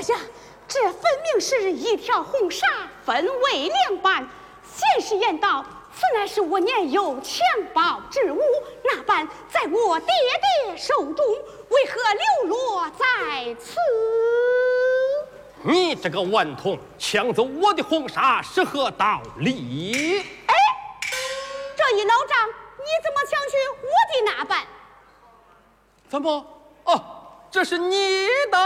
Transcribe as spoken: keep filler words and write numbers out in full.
呀，这分明是一条红纱，分为两半。现实言道，此乃是我年幼襁褓之物，那般在我爹爹手中，为何流落在此？ 你这个顽童，抢走我的红纱是何道理？ 哎，这一老丈，你怎么抢去我的那半？ 怎么？哦，这是你的。